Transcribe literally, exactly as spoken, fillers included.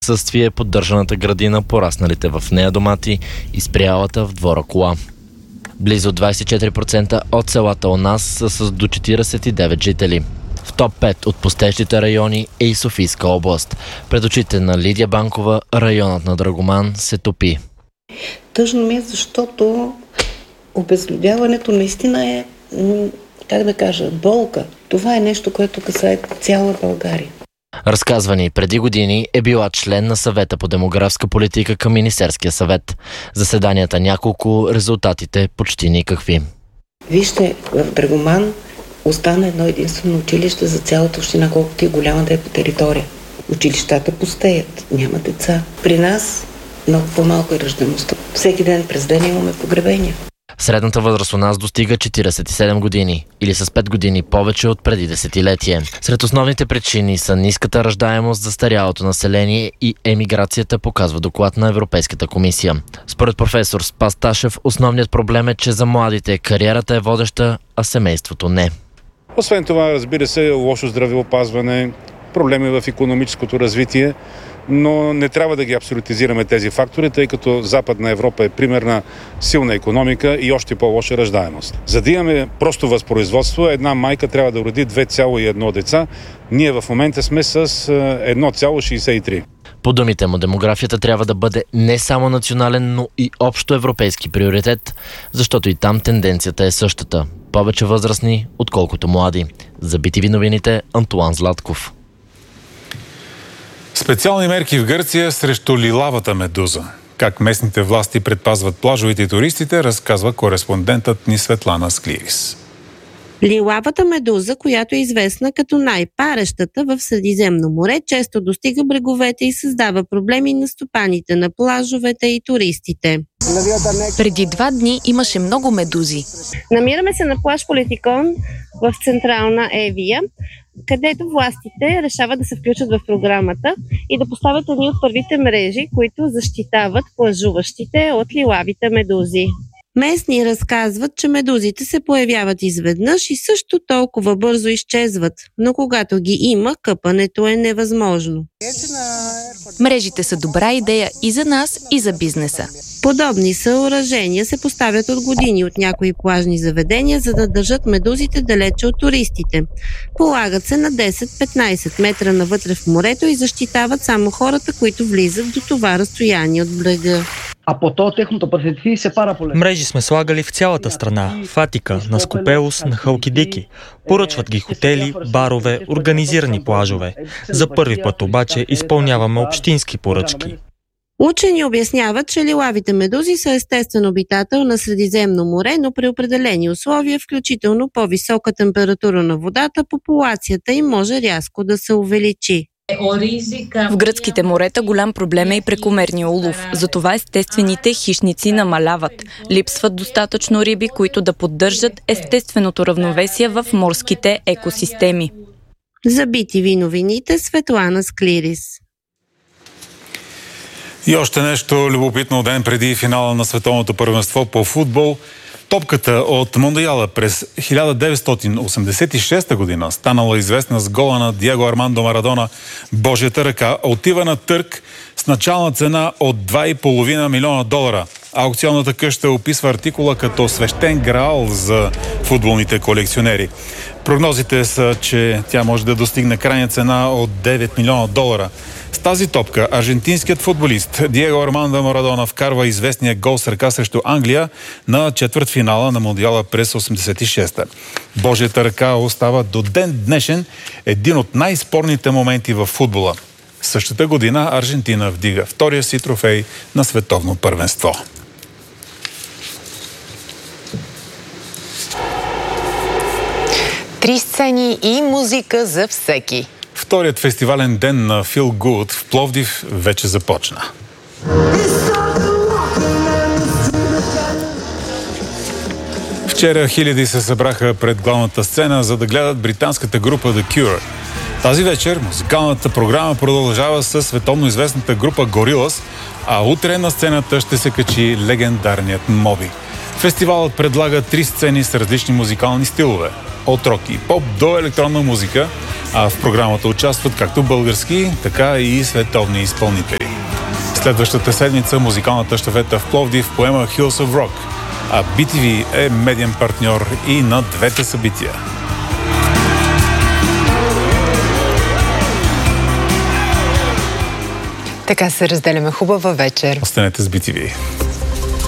отсъствие поддържаната градина, порасналите в нея домати и спрялата в двора кола. Близо двадесет и четири процента от селата у нас са с до четиридесет и девет жители. В топ пет от пустеещите райони е и Софийска област. Пред очите на Лидия Банкова районът на Драгоман се топи. Тъжно ми е, защото обезлюдяването наистина е, как да кажа, болка. Това е нещо, което касае цяла България. Разказва ни, преди години е била член на съвета по демографска политика към Министерския съвет. Заседанията няколко, резултатите почти никакви. Вижте, в Драгоман остана едно единствено училище за цялата община, колкото и голяма да е по територия. Училищата пустеят, няма деца. При нас много по-малко е раждаемостта. Всеки ден през ден имаме погребения. Средната възраст у нас достига четиридесет и седем години, или с пет години повече от преди десетилетие. Сред основните причини са ниската раждаемост, застарялото население и емиграцията, показва доклад на Европейската комисия. Според професор Спас Ташев, основният проблем е, че за младите кариерата е водеща, а семейството не. Освен това, разбира се, лошо здравеопазване, проблеми в икономическото развитие, но не трябва да ги абсолютизираме тези фактори, тъй като Западна Европа е пример на силна икономика и още по-лоша раждаемост. За да имаме просто възпроизводство, една майка трябва да роди две цяло и едно деца. Ние в момента сме с едно цяло шейсет и три. По думите му, демографията трябва да бъде не само национален, но и общо европейски приоритет, защото и там тенденцията е същата. Повече възрастни, отколкото млади. За би ти ви новините, Антуан Златков. Специални мерки в Гърция срещу лилавата медуза. Как местните власти предпазват плажовите и туристите, разказва кореспондентът ни Светлана Склирис. Лилавата медуза, която е известна като най-парещата в Средиземно море, често достига бреговете и създава проблеми на стопаните на плажовете и туристите. Преди два дни имаше много медузи. Намираме се на плаж Политикон в централна Евия, където властите решават да се включат в програмата и да поставят едни от първите мрежи, които защитават плажуващите от лилавите медузи. Местни разказват, че медузите се появяват изведнъж и също толкова бързо изчезват, но когато ги има, къпането е невъзможно. Мрежите са добра идея и за нас, и за бизнеса. Подобни съоръжения се поставят от години от някои плажни заведения, за да държат медузите далече от туристите. Полагат се на десет-петнайсет метра навътре в морето и защитават само хората, които влизат до това разстояние от брега. Мрежи сме слагали в цялата страна. В Атика, на Скопелос, на Халкидики. Поръчват ги хотели, барове, организирани плажове. За първи път обаче изпълняваме общински поръчки. Учени обясняват, че лилавите медузи са естествен обитател на Средиземно море, но при определени условия, включително по-висока температура на водата, популацията им може рязко да се увеличи. В гръцките морета голям проблем е и прекомерния улов. Затова естествените хищници намаляват. Липсват достатъчно риби, които да поддържат естественото равновесие в морските екосистеми. За би ти ви новините, Светлана Склирис. И още нещо любопитно ден преди финала на световното първенство по футбол. Топката от Мондиала през хиляда деветстотин осемдесет и шеста година, станала известна с гола на Диего Армандо Марадона "Божията ръка", отива на търг с начална цена от два и половина милиона долара. Аукционната къща описва артикула като свещен граал за футболните колекционери. Прогнозите са, че тя може да достигне крайна цена от девет милиона долара. С тази топка аржентинският футболист Диего Армандо Марадона вкарва известния гол с ръка срещу Англия на четвъртфинала на Мондиала през осемдесет и шеста. Божията ръка остава до ден днешен един от най-спорните моменти в футбола. Същата година Аржентина вдига втория си трофей на световно първенство. Три сцени и музика за всеки. Вторият фестивален ден на Feel Good в Пловдив вече започна. Вчера хиляди се събраха пред главната сцена, за да гледат британската група The Cure. Тази вечер музикалната програма продължава със световно известната група Gorillaz, а утре на сцената ще се качи легендарният Моби. Фестивалът предлага три сцени с различни музикални стилове. от рок и поп до електронна музика, а в програмата участват както български, така и световни изпълнители. Следващата седмица музикалната щафета в Пловдив поема Hills of Rock, а би ти ви е медиен партньор и на двете събития. Така се разделяме. Хубава вечер. Останете с би ти ви.